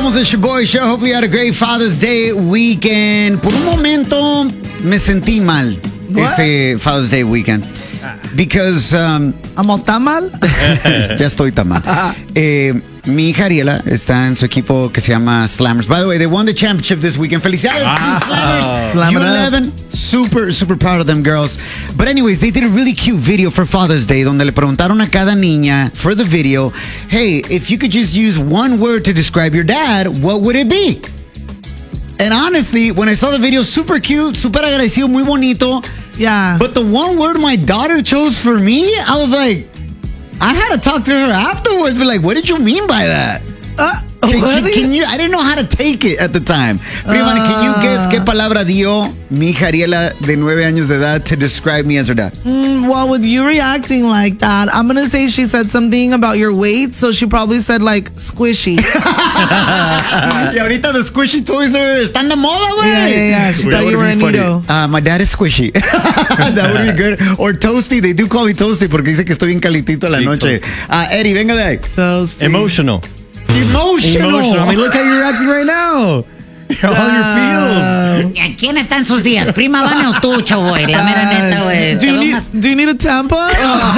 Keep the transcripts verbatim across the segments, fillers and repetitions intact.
Somos el Shaboy Show. Hopefully you had a great Father's Day weekend. Por un momento me sentí mal What? este Father's Day weekend. Because... Um, ¿Amo tan mal? ya estoy tan mal. Eh, mi hija Ariela está en su equipo que se llama Slammers. By the way, they won the championship this weekend. Felicidades, Wow. Slammers. Slam U it up. eleven. Super, super proud of them girls. But anyways, they did a really cute video for Father's Day donde le preguntaron a cada niña for the video, hey, if you could just use one word to describe your dad, what would it be? And honestly, when I saw the video, super cute, super agradecido, muy bonito. Yeah. But the one word my daughter chose for me, I was like, I had to talk to her afterwards, but like, what did you mean by that? Uh, Can, what can, do you- can you? I didn't know how to take it at the time. Pero, Ivana, can you guess qué palabra dio mi hija Ariela de nueve años de edad to describe me as her dad? Mm, well, with you reacting like that, I'm going to say she said something about your weight, so she probably said like squishy. Y ahorita the squishy toys are están de moda, güey. Yeah, yeah, yeah. She That thought you would were be a funny. needle. Uh, my dad is squishy. That would be good. Or toasty. They do call me toasty porque dice que estoy bien calitito a la Big noche. toasty. Uh, Eddie, venga de ahí. So sweet. Emotional. Emotional. Emotional. I mean, look how you're acting right now. All your feels. ¿Quién está en sus días? ¿Prima Vane o tú, Choboy? La mera neta, güey. Do Te you, veo need, más- do you need a tampon?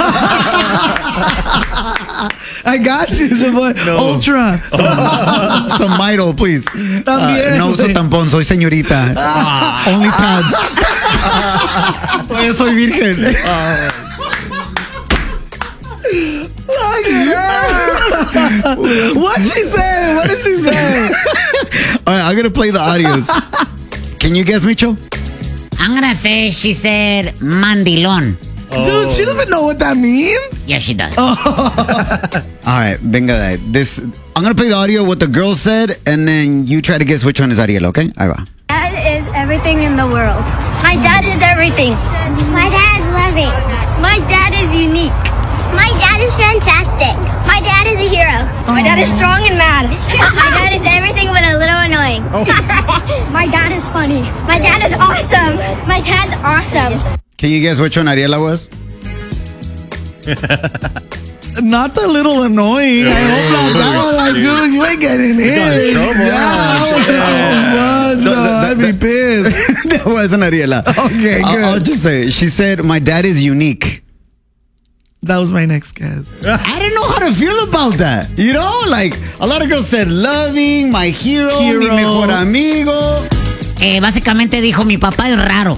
I got you, Shaboy. No. Ultra. Some Midol, please. También, Uh, no uso güey. tampón, soy señorita. Only pads. Todavía soy virgen. What'd she say? What did she say? All right, I'm going to play the audios. Can you guess, Micho? I'm gonna say she said mandilón. Dude, she doesn't know what that means. Yes, she does. All right, venga de ahí. This, I'm going to play the audio, what the girl said, and then you try to guess which one is Ariel, okay? Ahí va. Dad is everything in the world. My dad is everything. My dad's loving. My dad is unique. My dad is fantastic. My dad is a hero. My dad is strong and mad. My dad is everything but a little annoying. My dad is funny. My dad is awesome. My dad's awesome. Can you guess which one Ariela was? Not a little annoying. I hope not that one. Like, dude, you ain't getting got in in. trouble, Yeah, huh? oh, no, I'd be pissed. That wasn't Ariela. Okay, I'll, good. I'll just say, she said, my dad is unique. That was my next guess. I didn't know how to feel about that. You know, like a lot of girls said loving, my hero, Hero. mi mejor amigo. Eh, básicamente dijo, mi papá es raro.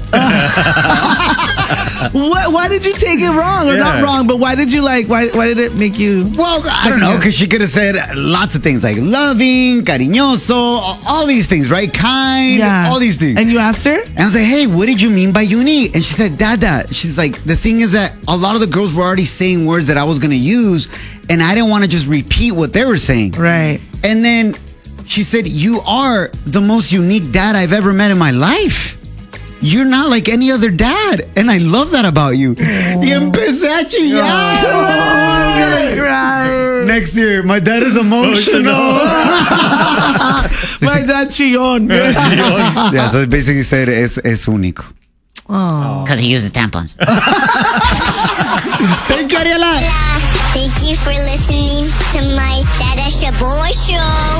What, why did you take it wrong? Or Yeah. not wrong, but why did you like, why, why did it make you? Well, I don't know, because she could have said lots of things like loving, cariñoso, all- all these things, right? Kind, Yeah. all these things. And you asked her? And I was like, hey, what did you mean by unique? And she said, Dada. She's like, the thing is that a lot of the girls were already saying words that I was going to use, and I didn't want to just repeat what they were saying. Right. And then she said, you are the most unique dad I've ever met in my life. You're not like any other dad. And I love that about you. Y empecé a chillar. I'm gonna cry. Next year, my dad is emotional. My dad chillón. Yeah, so it basically said, es, es único. Because he uses tampons. Thank you, Ariela. Thank you for listening to my Dada Shaboy Show.